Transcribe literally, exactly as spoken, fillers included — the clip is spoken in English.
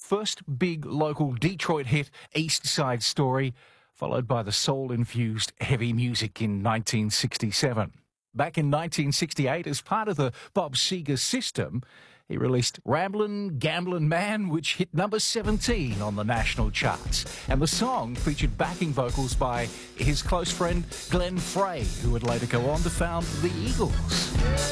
first big local Detroit hit, East Side Story, followed by the soul-infused heavy music in nineteen sixty-seven. Back in nineteen sixty-eight, as part of the Bob Seger system, he released Ramblin' Gamblin' Man, which hit number seventeen on the national charts. And the song featured backing vocals by his close friend Glenn Frey, who would later go on to found the Eagles.